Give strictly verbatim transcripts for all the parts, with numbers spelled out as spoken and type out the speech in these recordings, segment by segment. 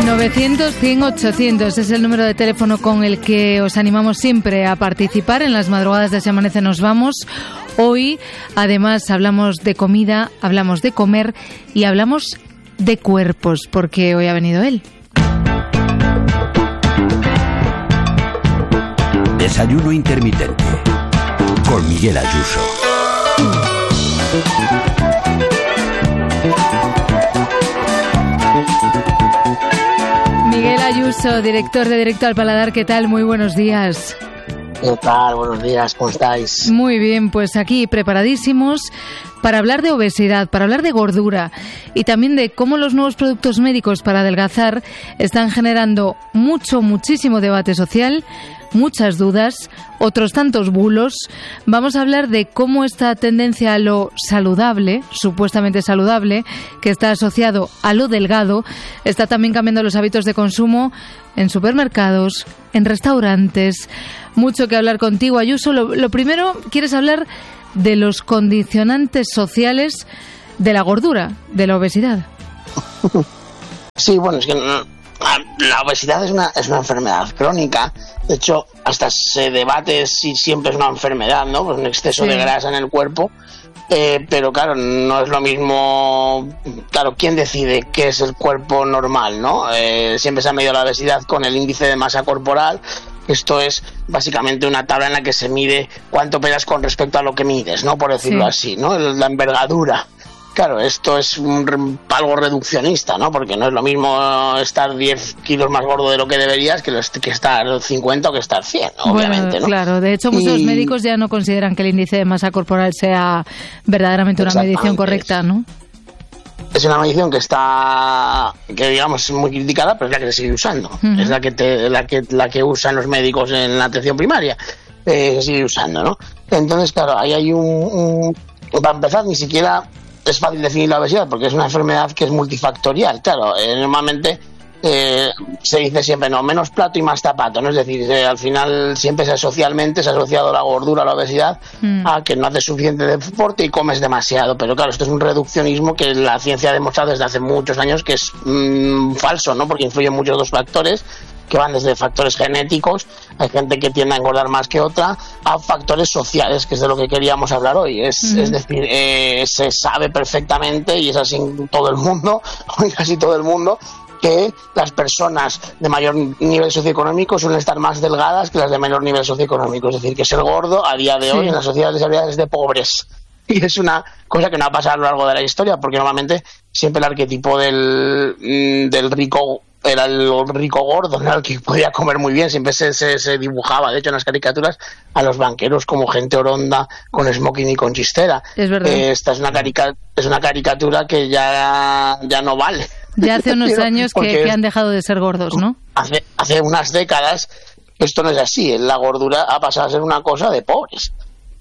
novecientos, cien, ochocientos es el número de teléfono con el que os animamos siempre a participar en las madrugadas de Se Amanece Nos Vamos. Hoy, además, hablamos de comida, hablamos de comer y hablamos de cuerpos, porque hoy ha venido él. Desayuno intermitente con Miguel Ayuso. Miguel Ayuso, director de Directo al Paladar, ¿qué tal? Muy buenos días. ¿Qué tal? Buenos días, ¿cómo estáis? Muy bien, pues aquí preparadísimos para hablar de obesidad, para hablar de gordura y también de cómo los nuevos productos médicos para adelgazar están generando mucho, muchísimo debate social, muchas dudas, otros tantos bulos. Vamos a hablar de cómo esta tendencia a lo saludable, supuestamente saludable, que está asociado a lo delgado, está también cambiando los hábitos de consumo en supermercados, en restaurantes. Mucho que hablar contigo, Ayuso. Lo, lo primero, ¿quieres hablar de los condicionantes sociales de la gordura, de la obesidad? Sí, bueno, es que no, la obesidad es una, es una enfermedad crónica. De hecho, hasta se debate si siempre es una enfermedad, ¿no? Pues un exceso sí. de grasa en el cuerpo. Eh, pero claro, no es lo mismo. Claro, ¿quién decide qué es el cuerpo normal, no? Eh, siempre se ha medido la obesidad con el índice de masa corporal. Esto es básicamente una tabla en la que se mide cuánto pesas con respecto a lo que mides, ¿no? Por decirlo sí. así, ¿no? La envergadura. Claro, esto es un, algo reduccionista, ¿no? Porque no es lo mismo estar diez kilos más gordo de lo que deberías que, que estar cincuenta o que estar cien, ¿no? Bueno, obviamente, ¿no? Claro, de hecho muchos y... médicos ya no consideran que el índice de masa corporal sea verdaderamente una medición correcta, ¿no? Es una medición que está, que digamos es muy criticada, pero es la que se sigue usando. Uh-huh. Es la que, te, la que la que usan los médicos en la atención primaria. Eh, se sigue usando, ¿no? Entonces, claro, ahí hay un, un... Para empezar, ni siquiera es fácil definir la obesidad, porque es una enfermedad que es multifactorial. Claro, eh, normalmente eh, se dice siempre, no, menos plato y más zapato, ¿no? Es decir, eh, al final siempre se, socialmente se ha asociado la gordura a la obesidad mm. a que no haces suficiente deporte y comes demasiado. Pero claro, esto es un reduccionismo que la ciencia ha demostrado desde hace muchos años que es mmm, falso, ¿no? Porque influyen muchos otros factores que van desde factores genéticos, hay gente que tiende a engordar más que otra, a factores sociales, que es de lo que queríamos hablar hoy. Es, uh-huh. es decir, eh, se sabe perfectamente, y es así en todo el mundo, o en casi todo el mundo, que las personas de mayor nivel socioeconómico suelen estar más delgadas que las de menor nivel socioeconómico. Es decir, que ser gordo a día de sí. hoy en las sociedades desarrolladas es de pobres. Y es una cosa que no ha pasado a lo largo de la historia, porque normalmente siempre el arquetipo del, del rico era el rico gordo, ¿no? El que podía comer muy bien, siempre se, se, se dibujaba, de hecho en las caricaturas, a los banqueros como gente oronda, con smoking y con chistera. Es verdad. Eh, esta es una, carica, es una caricatura que ya, ya no vale. Ya hace unos años que, que han dejado de ser gordos, ¿no? Hace, hace unas décadas esto no es así, la gordura ha pasado a ser una cosa de pobres.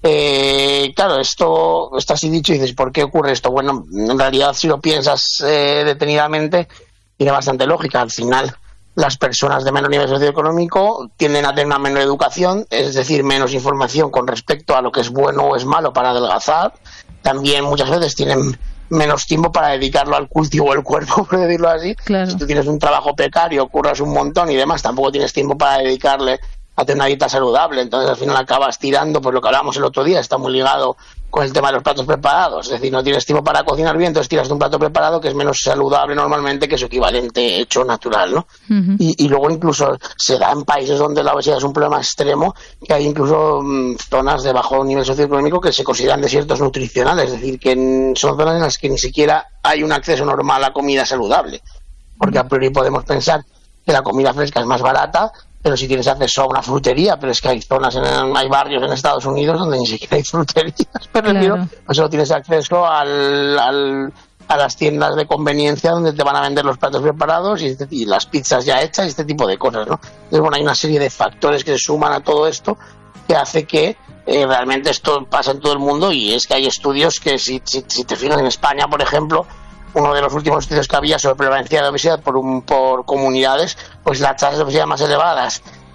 Eh, claro, esto está así dicho y dices, ¿por qué ocurre esto? Bueno, en realidad si lo piensas eh, detenidamente, tiene bastante lógica. Al final, las personas de menor nivel socioeconómico tienden a tener una menor educación, es decir, menos información con respecto a lo que es bueno o es malo para adelgazar. También muchas veces tienen menos tiempo para dedicarlo al cultivo del cuerpo, por decirlo así. Claro. Si tú tienes un trabajo precario, curras un montón y demás, tampoco tienes tiempo para dedicarle a tener una dieta saludable. Entonces al final acabas tirando, pues lo que hablábamos el otro día, está muy ligado con el tema de los platos preparados. Es decir, no tienes tiempo para cocinar bien, entonces tiras de un plato preparado que es menos saludable normalmente que su equivalente hecho natural, ¿no? Uh-huh. y, y luego incluso se da en países donde la obesidad es un problema extremo, que hay incluso mmm, zonas de bajo nivel socioeconómico que se consideran desiertos nutricionales, es decir, que en, son zonas en las que ni siquiera hay un acceso normal a comida saludable, porque a priori podemos pensar que la comida fresca es más barata, pero si tienes acceso a una frutería, pero es que hay zonas, en, hay barrios en Estados Unidos donde ni siquiera hay fruterías, pero claro. Pues solo tienes acceso al, al, a las tiendas de conveniencia donde te van a vender los platos preparados y, este, y las pizzas ya hechas y este tipo de cosas, ¿no? Entonces, bueno, hay una serie de factores que se suman a todo esto que hace que eh, realmente esto pasa en todo el mundo, y es que hay estudios que, si, si, si te fijas en España, por ejemplo, uno de los últimos estudios que había sobre prevalencia de obesidad por, un, por comunidades, pues las tasas de obesidad más elevadas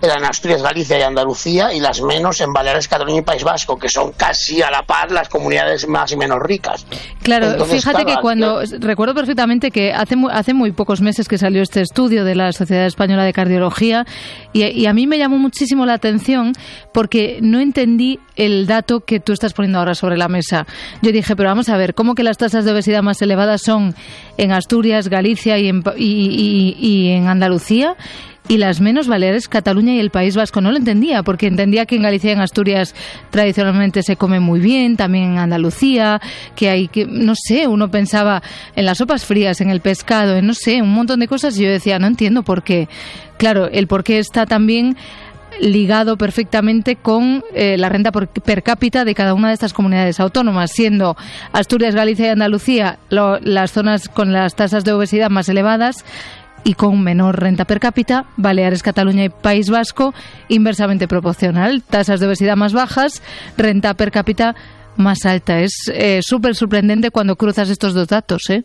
eran Asturias, Galicia y Andalucía, y las menos en Baleares, Cataluña y País Vasco, que son casi a la par las comunidades más y menos ricas. Claro, Entonces, fíjate claro, que cuando, eh, recuerdo perfectamente que hace muy, hace muy pocos meses que salió este estudio de la Sociedad Española de Cardiología, y, y a mí me llamó muchísimo la atención porque no entendí el dato que tú estás poniendo ahora sobre la mesa. Yo dije, pero vamos a ver, ¿cómo que las tasas de obesidad más elevadas son en Asturias, Galicia y en, y, y, y en Andalucía? Y las menos Baleares, Cataluña y el País Vasco. No lo entendía, porque entendía que en Galicia y en Asturias tradicionalmente se come muy bien, también en Andalucía, que hay que, no sé, uno pensaba en las sopas frías, en el pescado, en no sé, un montón de cosas, y yo decía, no entiendo por qué. Claro, el por qué está también ligado perfectamente con eh, la renta por, per cápita de cada una de estas comunidades autónomas, siendo Asturias, Galicia y Andalucía lo, las zonas con las tasas de obesidad más elevadas, y con menor renta per cápita, Baleares, Cataluña y País Vasco, inversamente proporcional. Tasas de obesidad más bajas, renta per cápita más alta. Es eh, súper sorprendente cuando cruzas estos dos datos, ¿eh?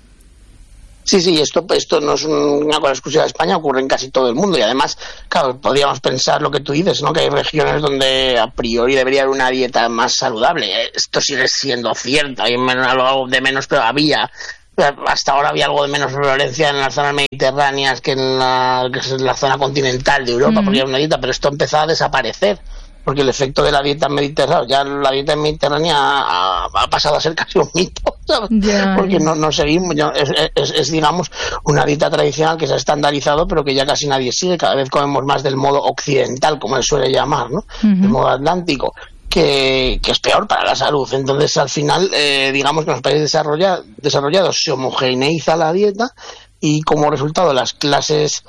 Sí, sí, esto, esto no es una cosa exclusiva de España, ocurre en casi todo el mundo, y además, claro, podríamos pensar lo que tú dices, ¿no? Que hay regiones donde a priori debería haber una dieta más saludable. Esto sigue siendo cierto, hay algo de menos, pero había... Hasta ahora había algo de menos violencia en las zonas mediterráneas que en la, que es la zona continental de Europa, mm. porque era una dieta, pero esto empezó a desaparecer, porque el efecto de la dieta mediterránea, ya la dieta mediterránea ha, ha pasado a ser casi un mito, ¿sabes? Yeah. Porque no, no seguimos, es, es, es, digamos, una dieta tradicional que se ha estandarizado, pero que ya casi nadie sigue, cada vez comemos más del modo occidental, como se suele llamar, ¿no? Uh-huh. El modo atlántico. Que, que es peor para la salud. Entonces, al final, eh, digamos que en los países desarrolla, desarrollados se homogeneiza la dieta y como resultado las clases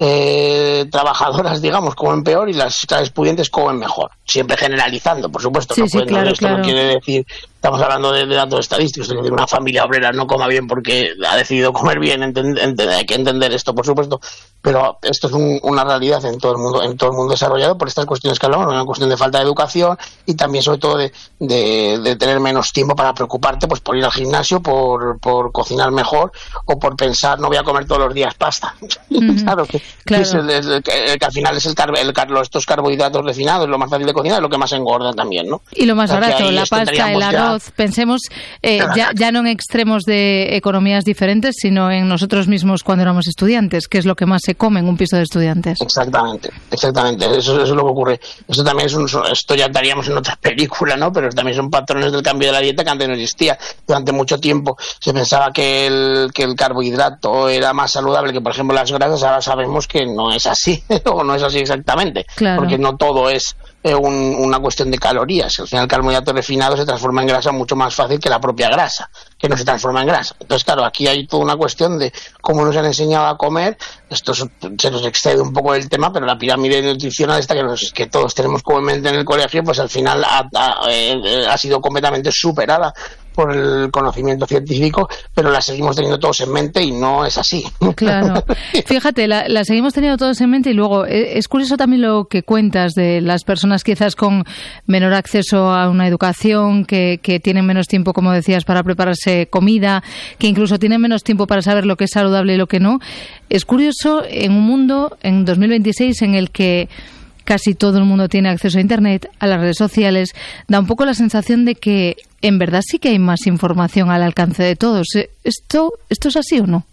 eh, trabajadoras, digamos, comen peor y las clases pudientes comen mejor. Siempre generalizando, por supuesto. Sí, no, sí, puede, claro, no, esto claro. no quiere decir... Estamos hablando de, de datos estadísticos, de que una familia obrera no coma bien porque ha decidido comer bien, ent- ent- hay que entender esto, por supuesto, pero esto es un, una realidad en todo el mundo, en todo el mundo desarrollado por estas cuestiones que hablamos, una cuestión de falta de educación y también sobre todo de, de, de tener menos tiempo para preocuparte pues por ir al gimnasio, por, por cocinar mejor o por pensar no voy a comer todos los días pasta. Mm-hmm. claro, que, claro. Que, es el, el, que, que al final es el, car- el car- estos carbohidratos refinados, lo más fácil de cocinar, es lo que más engorda también, ¿no? Y lo más o sea, barato, la pasta, el arroz. Pensemos eh, ya, ya no en extremos de economías diferentes, sino en nosotros mismos cuando éramos estudiantes, que es lo que más se come en un piso de estudiantes. Exactamente, exactamente, eso, eso es lo que ocurre. Esto también es un, esto ya estaríamos en otra película, ¿no? Pero también son patrones del cambio de la dieta que antes no existía. Durante mucho tiempo se pensaba que el, que el carbohidrato era más saludable que, por ejemplo, las grasas. Ahora sabemos que no es así, o no es así exactamente, claro. Porque no todo es eh, un, una cuestión de calorías. Al final el carbohidrato refinado se transforma en grasa mucho más fácil que la propia grasa, que no se transforma en grasa. Entonces, claro, aquí hay toda una cuestión de cómo nos han enseñado a comer. Esto se nos excede un poco del tema, pero la pirámide nutricional esta que, nos, que todos tenemos comúnmente en el colegio, pues al final ha, ha, eh, ha sido completamente superada por el conocimiento científico, pero la seguimos teniendo todos en mente y no es así. Claro. Fíjate, la, la seguimos teniendo todos en mente y luego eh, es curioso también lo que cuentas de las personas quizás con menor acceso a una educación, que, que tienen menos tiempo, como decías, para prepararse comida, que incluso tienen menos tiempo para saber lo que es saludable y lo que no. Es curioso en un mundo, en dos mil veintiséis, en el que casi todo el mundo tiene acceso a Internet, a las redes sociales, da un poco la sensación de que en verdad sí que hay más información al alcance de todos. ¿Esto, esto es así o no?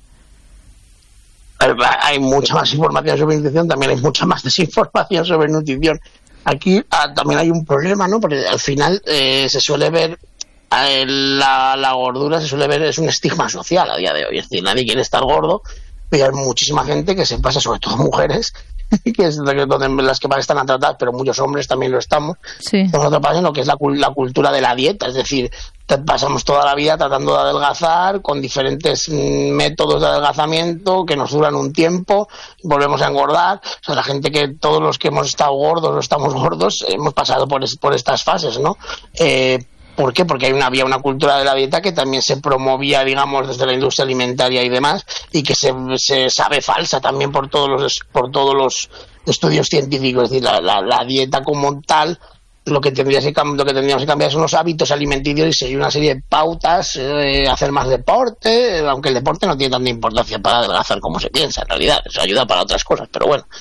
Hay mucha más información sobre nutrición, también hay mucha más desinformación sobre nutrición. Aquí ah, también hay un problema, ¿no? Porque al final eh, se suele ver eh, la, la gordura se suele ver, es un estigma social a día de hoy. Es decir, nadie quiere estar gordo, pero hay muchísima gente que se pasa, sobre todo mujeres, que es donde las que más están tratadas, pero muchos hombres también lo estamos. Sí. Nosotros pasamos lo que es la, la cultura de la dieta, es decir, pasamos toda la vida tratando de adelgazar con diferentes métodos de adelgazamiento que nos duran un tiempo, volvemos a engordar. O sea, la gente que todos los que hemos estado gordos o estamos gordos hemos pasado por, es, por estas fases, ¿no? Eh, ¿Por qué? Porque hay una, había una cultura de la dieta que también se promovía, digamos, desde la industria alimentaria y demás, y que se, se sabe falsa también por todos los por todos los estudios científicos. Es decir, la, la, la dieta como tal, lo que, tendría que, lo que tendríamos que cambiar son los hábitos alimenticios y seguir una serie de pautas, eh, hacer más deporte, aunque el deporte no tiene tanta importancia para adelgazar como se piensa, en realidad. Eso ayuda para otras cosas, pero bueno.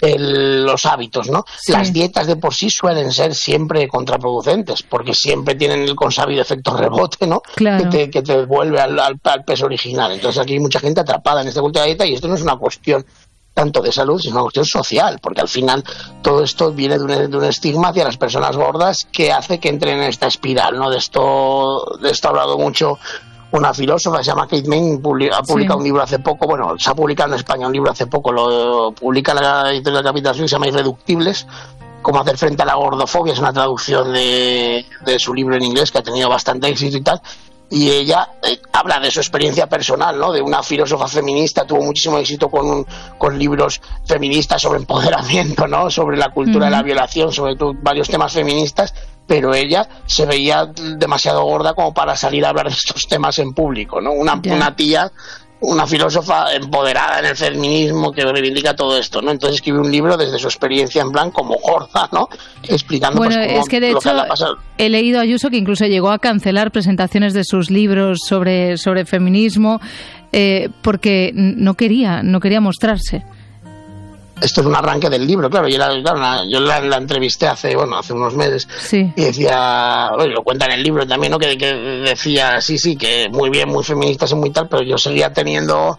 el, los hábitos, ¿no? Sí. Las dietas de por sí suelen ser siempre contraproducentes, porque siempre tienen el consabido efecto rebote, ¿no? Claro. Que te, que te vuelve al, al, al peso original. Entonces aquí hay mucha gente atrapada en este culto de la dieta, y esto no es una cuestión tanto de salud, sino una cuestión social, porque al final todo esto viene de un, de un estigma hacia las personas gordas que hace que entren en esta espiral, ¿no? De esto, de esto ha hablado mucho una filósofa que se llama Kate Manne, ha publicado sí. un libro hace poco, bueno, se ha publicado en España un libro hace poco, lo publica la editorial Capital Suisse, se llama Irreductibles, cómo hacer frente a la gordofobia, es una traducción de, de su libro en inglés que ha tenido bastante éxito y tal, y ella eh, habla de su experiencia personal, ¿no? De una filósofa feminista, tuvo muchísimo éxito con, un, con libros feministas sobre empoderamiento, ¿no? Sobre la cultura mm. de la violación, sobre todo varios temas feministas, pero ella se veía demasiado gorda como para salir a hablar de estos temas en público, ¿no? Una, yeah. una tía, una filósofa empoderada en el feminismo que reivindica todo esto, ¿no? Entonces escribe un libro desde su experiencia en plan como gorda, ¿no? Explicando bueno, pues, cómo, es que de lo hecho que le ha pasado. He leído a Ayuso que incluso llegó a cancelar presentaciones de sus libros sobre, sobre feminismo eh, porque no quería, no quería mostrarse. Esto es un arranque del libro, claro. Yo, la, claro, la, yo la, la entrevisté hace bueno hace unos meses sí. y decía, bueno, lo cuenta en el libro también, ¿no? Que, que decía, sí, sí, que muy bien, muy feministas y muy tal, pero yo seguía teniendo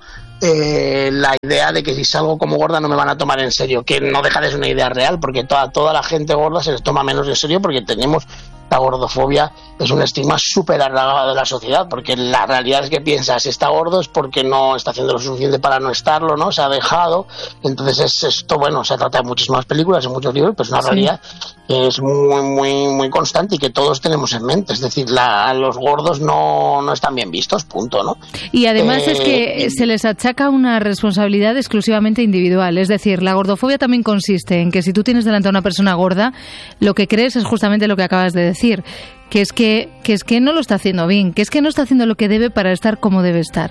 eh, la idea de que si salgo como gorda no me van a tomar en serio, que no deja de ser una idea real, porque toda, toda la gente gorda se les toma menos en serio porque tenemos... La gordofobia es un estigma súper arraigado de la sociedad, porque la realidad es que piensas, si está gordo es porque no está haciendo lo suficiente para no estarlo, ¿no? Se ha dejado. Entonces es esto, bueno, se trata de muchísimas películas, en muchos libros, pero es una sí. realidad que es muy, muy, muy constante y que todos tenemos en mente. Es decir, la, los gordos no, no están bien vistos, punto, ¿no? Y además eh, es que se les achaca una responsabilidad exclusivamente individual. Es decir, la gordofobia también consiste en que si tú tienes delante a una persona gorda, lo que crees es justamente lo que acabas de decir. decir, que es que, que es que no lo está haciendo bien, que es que no está haciendo lo que debe para estar como debe estar.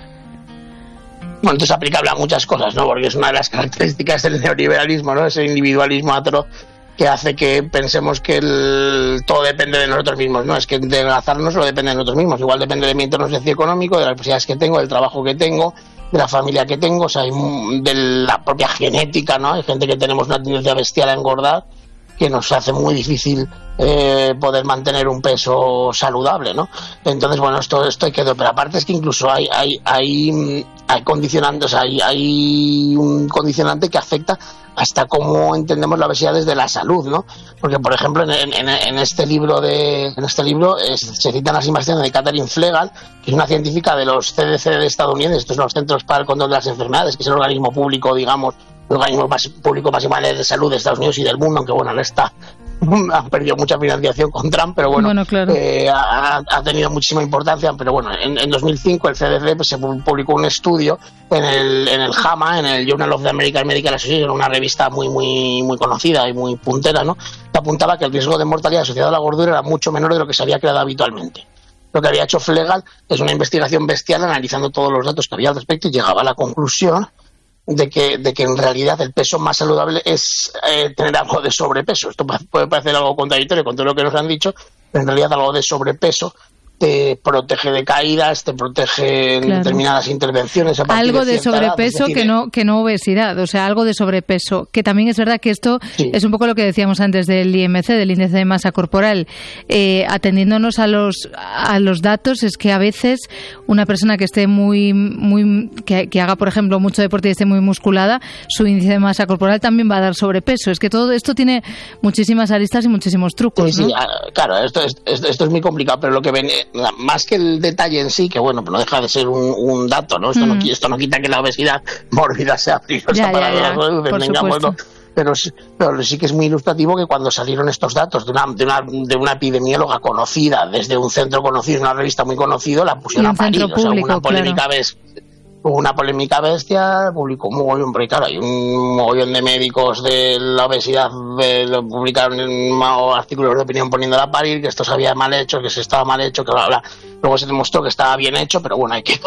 Bueno, entonces es aplicable a muchas cosas, ¿no? Porque es una de las características del neoliberalismo, ¿no? Ese individualismo atroz que hace que pensemos que el, todo depende de nosotros mismos, ¿no? Es que adelgazarnos lo depende de nosotros mismos. Igual depende de mi entorno socioeconómico, de las posibilidades que tengo, del trabajo que tengo, de la familia que tengo, o sea, de la propia genética, ¿no? Hay gente que tenemos una tendencia bestial a engordar que nos hace muy difícil eh, poder mantener un peso saludable, ¿no? Entonces, bueno, esto esto hay que ver, pero aparte es que incluso hay hay hay, hay condicionantes, hay hay un condicionante que afecta hasta cómo entendemos la obesidad desde la salud, ¿no? Porque, por ejemplo, en, en, en este libro de en este libro es, se citan las investigaciones de Catherine Flegel, que es una científica de los C D C de Estados Unidos, estos son los Centros para el Control de las Enfermedades, que es el organismo público, digamos, el organismo más, público más importante de salud de Estados Unidos y del mundo, aunque bueno, no está, ha perdido mucha financiación con Trump, pero bueno, bueno claro. eh, ha, ha tenido muchísima importancia, pero bueno, en, en dos mil cinco el C D C pues, se publicó un estudio en el, en el JAMA, en el Journal of the American Medical Association, una revista muy muy muy conocida y muy puntera, ¿no? Que apuntaba que el riesgo de mortalidad asociado a la gordura era mucho menor de lo que se había creado habitualmente. Lo que había hecho Flegel es una investigación bestial analizando todos los datos que había al respecto y llegaba a la conclusión de que de que en realidad el peso más saludable es eh, tener algo de sobrepeso. Esto puede parecer algo contradictorio con todo lo que nos han dicho, pero en realidad algo de sobrepeso te protege de caídas, te protege en claro. determinadas intervenciones. A algo de, de edad, sobrepeso decir, que no que no obesidad, o sea, algo de sobrepeso, que también es verdad que esto sí. es un poco lo que decíamos antes del I M C, del índice de masa corporal. Eh, atendiéndonos a los a los datos, es que a veces una persona que esté muy muy que, que haga, por ejemplo, mucho deporte y esté muy musculada, su índice de masa corporal también va a dar sobrepeso. Es que todo esto tiene muchísimas aristas y muchísimos trucos, sí, ¿no? Sí, claro, esto es, esto es muy complicado, pero lo que ven más que el detalle en sí, que bueno, no deja de ser un, un dato, ¿no? Esto, mm. no esto no quita que la obesidad mórbida sea peligrosa ya, para ya, ya, la salud, vengamos, ¿no? Pero, pero sí que es muy ilustrativo que cuando salieron estos datos de una, de una, de una epidemióloga conocida, desde un centro conocido, una revista muy conocida, la pusieron a parir, público, o sea, una polémica claro. ves Hubo una polémica bestia, publicó un mogollón, porque claro, hay un mogollón de médicos de la obesidad, de, lo publicaron en artículos de opinión poniéndola a parir, que esto se había mal hecho, que se estaba mal hecho, que bla, bla. Luego se demostró que estaba bien hecho, pero bueno, hay que,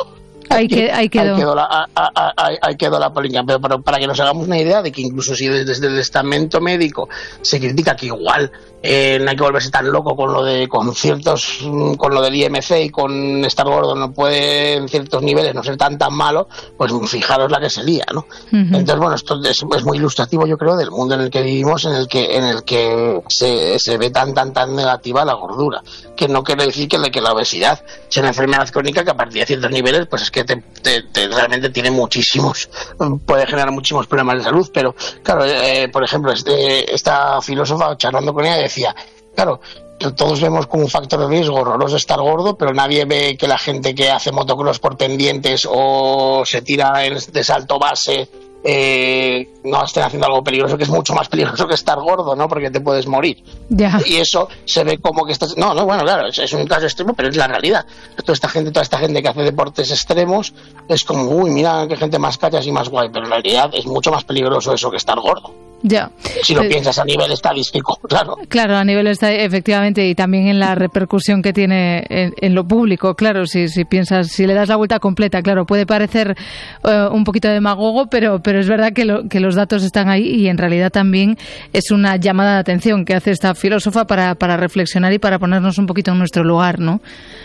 Ahí, que, ahí quedó. Ahí quedó la, ahí, ahí quedó la polémica. Pero para, para que nos hagamos una idea de que incluso si desde el estamento médico se critica que igual eh, no hay que volverse tan loco con lo de con ciertos con lo del I M C y con estar gordo no puede en ciertos niveles no ser tan tan malo, pues fijaros la que se lía, ¿no? Uh-huh. Entonces, bueno, esto es, es muy ilustrativo, yo creo, del mundo en el que vivimos, en el que en el que se, se ve tan tan tan negativa la gordura, que no quiere decir que, que la obesidad sea una enfermedad crónica que a partir de ciertos niveles, pues es que te, te, te realmente tiene muchísimos, puede generar muchísimos problemas de salud. Pero claro, eh, por ejemplo, este, esta filósofa, charlando con ella, decía, claro, todos vemos como un factor de riesgo horroroso estar gordo, pero nadie ve que la gente que hace motocross por pendientes o se tira de salto base eh, no estén haciendo algo peligroso, que es mucho más peligroso que estar gordo, ¿no? Porque te puedes morir. Yeah. Y eso se ve como que estás... No, no, bueno, claro, es, es un caso extremo, pero es la realidad. Toda esta gente, toda esta gente que hace deportes extremos es como, uy, mira qué gente más cachas y más guay, pero en realidad es mucho más peligroso eso que estar gordo. Ya. Si lo pues, piensas a nivel estadístico, claro. Claro, a nivel estadístico, efectivamente, y también en la repercusión que tiene en, en lo público, claro, si, si piensas, si le das la vuelta completa, claro, puede parecer uh, un poquito demagogo, pero, pero es verdad que, lo, que los datos están ahí y en realidad también es una llamada de atención que hace esta filósofa para, para reflexionar y para ponernos un poquito en nuestro lugar, ¿no?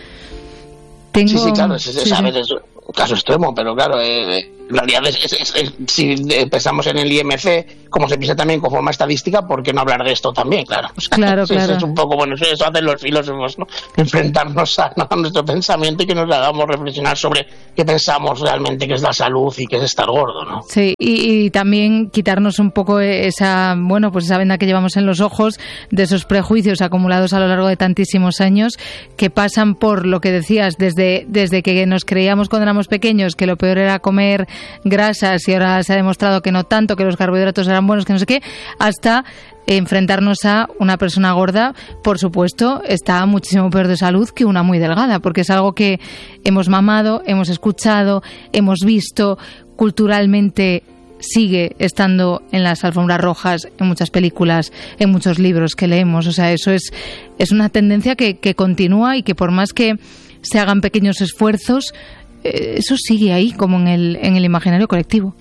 Tengo... Sí, sí, claro, es, es, sí, a sí. ver, es un caso extremo, pero claro, eh, en realidad es, es, es, es, si pensamos en el I M C, como se piensa también con forma estadística, ¿por qué no hablar de esto también? Claro, o sea, claro, eso, claro. Es un poco, bueno, eso hacen los filósofos, ¿no? Enfrentarnos a, a nuestro pensamiento y que nos hagamos reflexionar sobre qué pensamos realmente que es la salud y qué es estar gordo, ¿no? Sí, y, y también quitarnos un poco esa, bueno, pues esa venda que llevamos en los ojos de esos prejuicios acumulados a lo largo de tantísimos años que pasan por lo que decías, desde, desde que nos creíamos cuando éramos pequeños que lo peor era comer grasas y ahora se ha demostrado que no tanto, que los carbohidratos eran buenos, que no sé qué, hasta enfrentarnos a una persona gorda, por supuesto, está muchísimo peor de salud que una muy delgada, porque es algo que hemos mamado, hemos escuchado, hemos visto, culturalmente sigue estando en las alfombras rojas, en muchas películas, en muchos libros que leemos. O sea, eso es, es una tendencia que, que continúa y que por más que se hagan pequeños esfuerzos, eh, eso sigue ahí, como en el, en el imaginario colectivo.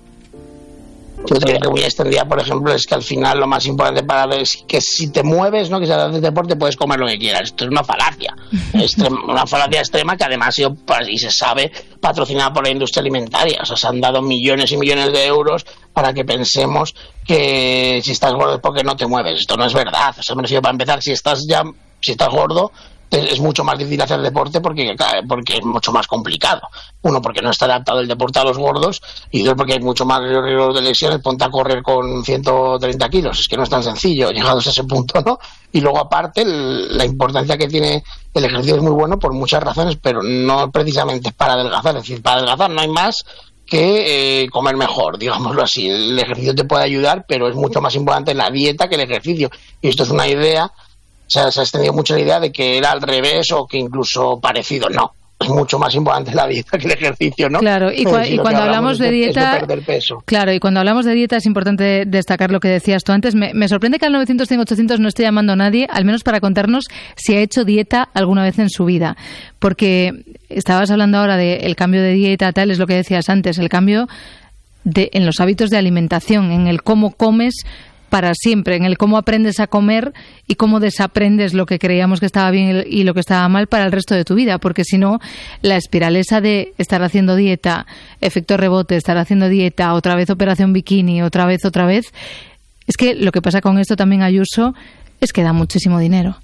Yo creo que muy extendida, por ejemplo, es que al final lo más importante para es que si te mueves, ¿no? Que si haces deporte puedes comer lo que quieras. Esto es una falacia, extrema, una falacia extrema que además ha sido, y se sabe, patrocinada por la industria alimentaria. O sea, se han dado millones y millones de euros para que pensemos que si estás gordo es porque no te mueves. Esto no es verdad. O sea, me refiero, para empezar, si estás ya, si estás gordo, es mucho más difícil hacer deporte porque, porque es mucho más complicado. Uno, porque no está adaptado el deporte a los gordos, y dos, porque hay mucho más riesgo de lesiones. Ponte a correr con ciento treinta kilos, es que no es tan sencillo, llegados a ese punto, ¿no? Y luego, aparte, el, la importancia que tiene el ejercicio es muy bueno por muchas razones, pero no precisamente para adelgazar. Es decir, para adelgazar no hay más que eh, comer mejor, digámoslo así. El ejercicio te puede ayudar, pero es mucho más importante la dieta que el ejercicio. Y esto es una idea... O sea, se ha extendido mucho la idea de que era al revés o que incluso parecido. No, es mucho más importante la dieta que el ejercicio, ¿no? Claro, y, cua- y cuando hablamos de dieta... Es de perder peso. Claro, y cuando hablamos de dieta es importante destacar lo que decías tú antes. Me, me sorprende que al novecientos cien ochocientos no esté llamando a nadie, al menos para contarnos si ha hecho dieta alguna vez en su vida. Porque estabas hablando ahora del cambio de dieta, tal, es lo que decías antes, el cambio de, en los hábitos de alimentación, en el cómo comes para siempre, en el cómo aprendes a comer y cómo desaprendes lo que creíamos que estaba bien y lo que estaba mal para el resto de tu vida, porque si no, la espiral esa de estar haciendo dieta, efecto rebote, estar haciendo dieta, otra vez operación bikini, otra vez, otra vez, es que lo que pasa con esto también, Ayuso, es que da muchísimo dinero.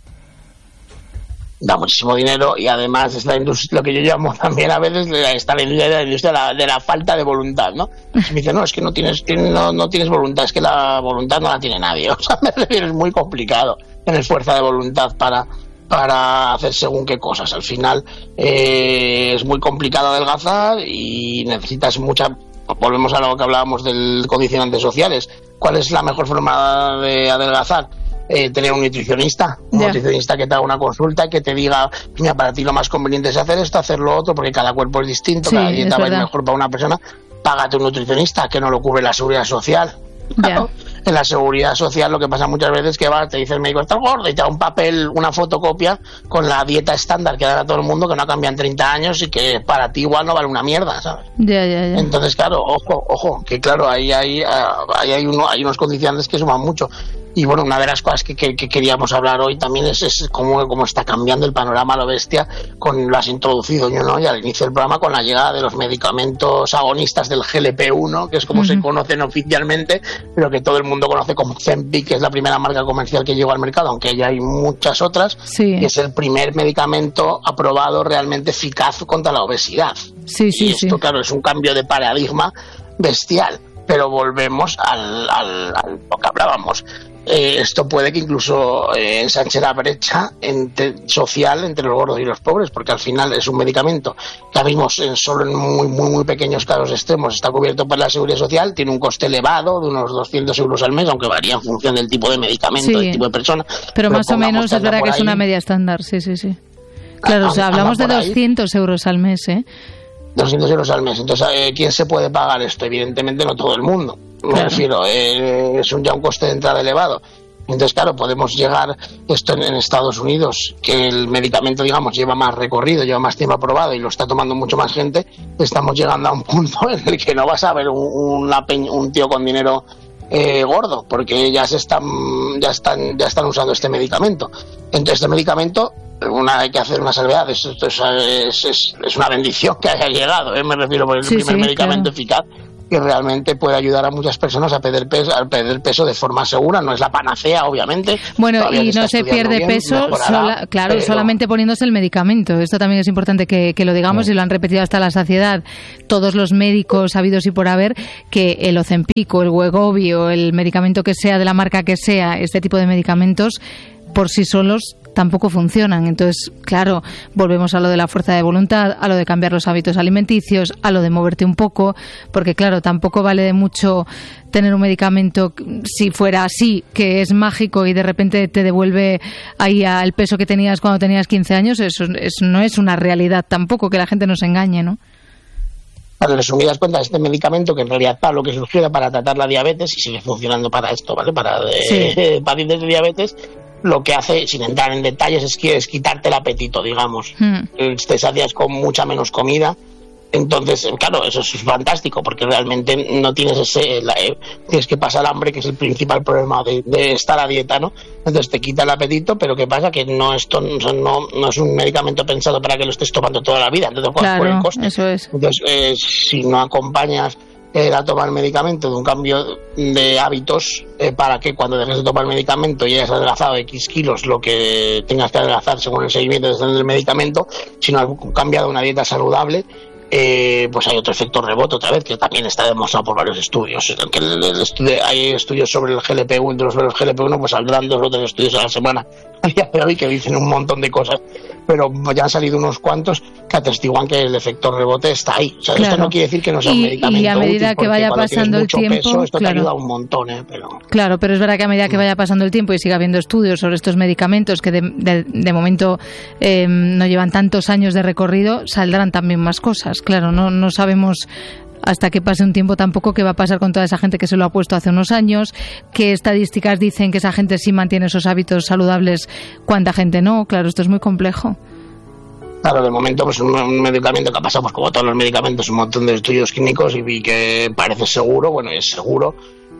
Da muchísimo dinero y además es la industria, lo que yo llamo también a veces está la industria, la industria de, la, de la falta de voluntad, ¿no? Me dice, no, es que no tienes no, no tienes voluntad, es que la voluntad no la tiene nadie. O sea, me refiero, es muy complicado tener fuerza de voluntad para para hacer según qué cosas. Al final eh, es muy complicado adelgazar y necesitas mucha... Volvemos a lo que hablábamos del condicionantes sociales. ¿Cuál es la mejor forma de adelgazar? Eh, tener un nutricionista, un yeah. nutricionista que te haga una consulta y que te diga, mira, para ti lo más conveniente es hacer esto, hacer lo otro, porque cada cuerpo es distinto, sí, cada dieta va a ir mejor para una persona. Págate un nutricionista, que no lo cubre la seguridad social. Yeah. en la seguridad social lo que pasa muchas veces es que va, te dice el médico, estás gordo, y te da un papel, una fotocopia con la dieta estándar que da a todo el mundo, que no ha cambiado en treinta años y que para ti igual no vale una mierda, ¿sabes? Ya, ya, ya. Entonces, claro, ojo, ojo, que claro, ahí hay, ahí hay, uno, hay unos condicionantes que suman mucho. Y bueno, una de las cosas que, que, que queríamos hablar hoy también es, es cómo, cómo está cambiando el panorama a lo bestia, con lo has introducido yo, ¿no? Y al inicio del programa, con la llegada de los medicamentos agonistas del G L P uno, que es como uh-huh. se conocen oficialmente, pero que todo el mundo conoce como Ozempic, que es la primera marca comercial que llegó al mercado, aunque ya hay muchas otras, sí. que es el primer medicamento aprobado realmente eficaz contra la obesidad. Sí, sí, y esto, sí. claro, es un cambio de paradigma bestial. Pero volvemos al, al, al lo que hablábamos. Eh, esto puede que incluso eh, ensanche la brecha entre, social entre los gordos y los pobres, porque al final es un medicamento que vimos en, solo en muy, muy, muy pequeños casos extremos está cubierto por la seguridad social, tiene un coste elevado de unos doscientos euros al mes, aunque varía en función del tipo de medicamento, sí. del tipo de persona. Pero, pero más o menos es verdad que es una media estándar, sí, sí, sí. Claro, a, o sea, hablamos de doscientos euros al mes, ¿eh? doscientos euros al mes. Entonces, eh, ¿quién se puede pagar esto? Evidentemente no todo el mundo. Me claro. refiero, eh, es un, ya un coste de entrada elevado. Entonces, claro, podemos llegar, esto en, en Estados Unidos, que el medicamento, digamos, lleva más recorrido, lleva más tiempo aprobado y lo está tomando mucho más gente, estamos llegando a un punto en el que no vas a ver un, una peñ- un tío con dinero eh, gordo, porque ya se están, ya están, ya están usando este medicamento. Entonces, este medicamento, una hay que hacer una salvedad, es, es, es, es una bendición que haya llegado, ¿eh? Me refiero por el sí, primer sí, medicamento claro. eficaz que realmente puede ayudar a muchas personas a perder peso, a perder peso de forma segura. No es la panacea, obviamente. Bueno, y no se pierde bien, peso, sola, claro, pero... solamente poniéndose el medicamento. Esto también es importante que, que lo digamos sí. y lo han repetido hasta la saciedad todos los médicos habidos y por haber, que el Ozempic o el Wegovy o el medicamento que sea, de la marca que sea, este tipo de medicamentos, por sí solos tampoco funcionan. Entonces, claro, volvemos a lo de la fuerza de voluntad, a lo de cambiar los hábitos alimenticios, a lo de moverte un poco, porque claro, tampoco vale de mucho tener un medicamento, si fuera así, que es mágico y de repente te devuelve ahí al peso que tenías cuando tenías quince años. Eso, eso no es una realidad tampoco, que la gente no se engañe, ¿no? En resumidas cuentas, este medicamento, que en realidad para lo que surgió era para tratar la diabetes y sigue funcionando para esto, ¿vale? Para de, sí. pacientes de diabetes, lo que hace, sin entrar en detalles, es que es quitarte el apetito, digamos. Mm. Te sacias con mucha menos comida. Entonces, claro, eso es fantástico, porque realmente no tienes ese, la, eh, tienes que pasar hambre, que es el principal problema de, de estar a dieta, ¿no? Entonces te quita el apetito, pero ¿qué pasa? Que no, esto no, no es un medicamento pensado para que lo estés tomando toda la vida, entonces claro, por el coste. Eso es. Entonces, eh, si no acompañas eh, la toma del medicamento de un cambio de hábitos, eh, para que cuando dejes de tomar el medicamento y hayas adelgazado X kilos, lo que tengas que adelgazar según el seguimiento del medicamento, si no has cambiado una dieta saludable, Eh, pues hay otro efecto rebote otra vez, que también está demostrado por varios estudios. Que el, el estudio, hay estudios sobre el G L P uno, entre los sobre el G L P uno pues saldrán dos o tres estudios a la semana a día de hoy que dicen un montón de cosas, pero ya han salido unos cuantos que atestiguan que el efecto rebote está ahí. O sea, claro. Esto no quiere decir que no sea un y, medicamento y a medida útil, que vaya pasando el tiempo, peso, esto claro. te ayuda un montón, ¿eh? Pero... Claro, pero es verdad que a medida que vaya pasando el tiempo y siga habiendo estudios sobre estos medicamentos que de, de, de momento eh, no llevan tantos años de recorrido, saldrán también más cosas. Claro, no, no sabemos hasta que pase un tiempo tampoco qué va a pasar con toda esa gente que se lo ha puesto hace unos años, qué estadísticas dicen que esa gente sí mantiene esos hábitos saludables, cuánta gente no. Claro, esto es muy complejo. Claro, de momento pues un, un medicamento que ha pasado, pues como todos los medicamentos, un montón de estudios clínicos y, y que parece seguro, bueno, es seguro.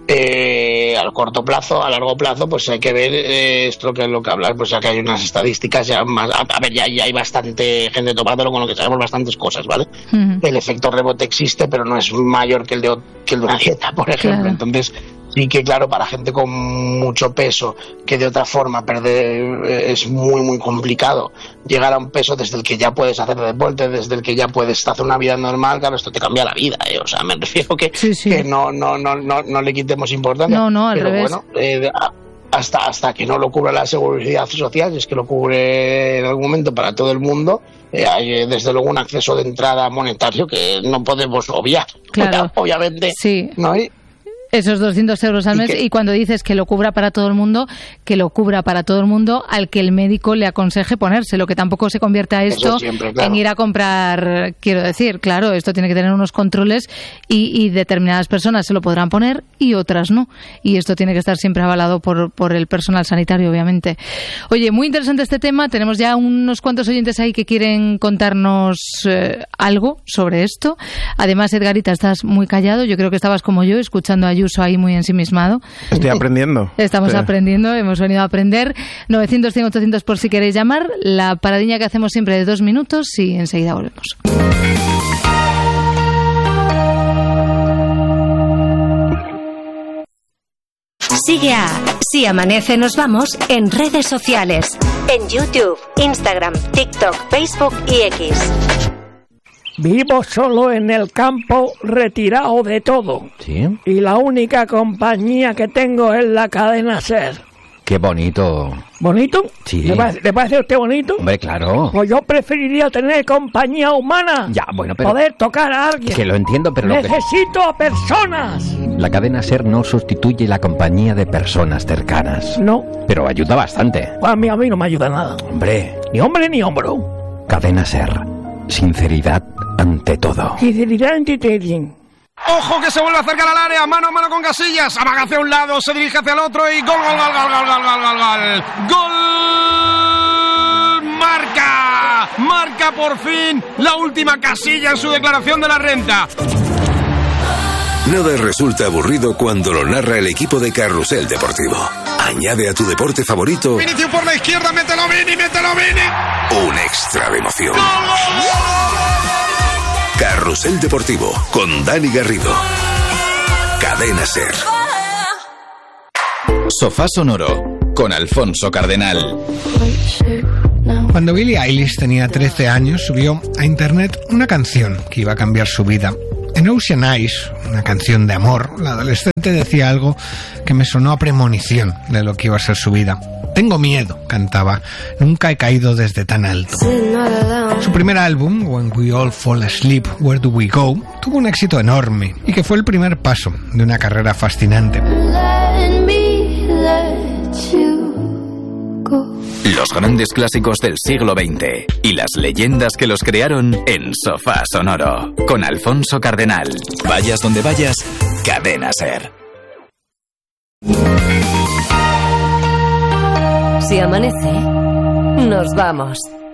Eh, al corto plazo, a largo plazo, pues hay que ver eh, esto que es lo que hablas, pues ya que hay unas estadísticas, ya más, a, a ver, ya, ya hay bastante gente tomándolo, con lo que sabemos bastantes cosas, ¿vale? Uh-huh. El efecto rebote existe, pero no es mayor que el de, que el de una dieta, por ejemplo. Claro. Entonces, sí que claro, para gente con mucho peso, que de otra forma perder eh, es muy, muy complicado llegar a un peso desde el que ya puedes hacer deporte, desde el que ya puedes hacer una vida normal, claro, esto te cambia la vida, ¿eh? O sea, me refiero que, sí, sí. que no, no, no, no, no le quitemos importancia. No, no, al pero revés. Bueno, eh, hasta, hasta que no lo cubra la seguridad social, es que lo cubre en algún momento para todo el mundo, eh, hay desde luego un acceso de entrada monetario que no podemos obviar. Claro. Obviamente, sí. ¿no? Y, Esos doscientos euros al mes, y, que, y cuando dices que lo cubra para todo el mundo, que lo cubra para todo el mundo al que el médico le aconseje ponérselo, que tampoco se convierta esto siempre, claro. en ir a comprar, quiero decir, claro, esto tiene que tener unos controles y, y determinadas personas se lo podrán poner y otras no, y esto tiene que estar siempre avalado por, por el personal sanitario, obviamente. Oye, muy interesante este tema, tenemos ya unos cuantos oyentes ahí que quieren contarnos eh, algo sobre esto. Además, Edgarita, estás muy callado, yo creo que estabas como yo, escuchando a Ayuso ahí muy ensimismado. Estoy aprendiendo. Estamos sí. aprendiendo, hemos venido a aprender. novecientos, cien, ochocientos por si queréis llamar. La paradiña que hacemos siempre de dos minutos y enseguida volvemos. Sigue a Si Amanece Nos Vamos en redes sociales. En YouTube, Instagram, TikTok, Facebook y X. Vivo solo en el campo, retirado de todo. ¿Sí? Y la única compañía que tengo es la cadena SER. ¡Qué bonito! ¿Bonito? Sí. ¿Le parece, ¿le parece a usted bonito? Hombre, claro. Pues yo preferiría tener compañía humana. Ya, bueno, pero... Poder tocar a alguien. Que lo entiendo, pero... Necesito lo que... a personas. La cadena SER no sustituye la compañía de personas cercanas. No. Pero ayuda bastante. A mí, a mí no me ayuda nada. Hombre. Ni hombre ni hombro. Cadena SER. Sinceridad ante todo. Sinceridad ante todo. ¡Ojo que se vuelve a acercar al área! ¡Mano a mano con Casillas! Amaga hacia un lado, se dirige hacia el otro y ¡gol, gol, gol, gol, gol, gol, gol, gol, gol! ¡Gol! ¡Marca! ¡Marca por fin la última Casilla en su declaración de la renta! Nada resulta aburrido cuando lo narra el equipo de Carrusel Deportivo. Añade a tu deporte favorito... Vinicius por la izquierda, mételo Vini, mételo Vini. Un extra de emoción. ¡Gol, gol, gol! Carrusel Deportivo con Dani Garrido. Cadena SER. Sofá Sonoro con Alfonso Cardenal. Cuando Billie Eilish tenía trece años, subió a internet una canción que iba a cambiar su vida. En Ocean Eyes, una canción de amor, la adolescente decía algo que me sonó a premonición de lo que iba a ser su vida. Tengo miedo, cantaba. Nunca he caído desde tan alto. Su primer álbum, When We All Fall Asleep, Where Do We Go, tuvo un éxito enorme y que fue el primer paso de una carrera fascinante. Los grandes clásicos del siglo veinte y las leyendas que los crearon en Sofá Sonoro con Alfonso Cardenal. Vayas donde vayas, Cadena SER. Si amanece, nos vamos.